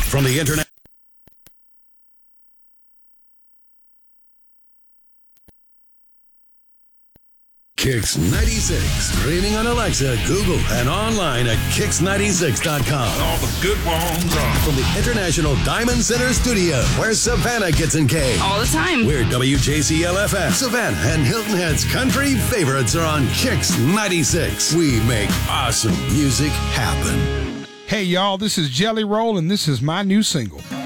from the internet. Kix 96. Streaming on Alexa, Google, and online at Kix96.com. All the good ones are. From the International Diamond Center Studio, where Savannah gets engaged. All the time. We're WJCL-FM. Savannah and Hilton Head's country favorites are on Kix 96. We make awesome music happen. Hey, y'all, this is Jelly Roll, and this is my new single.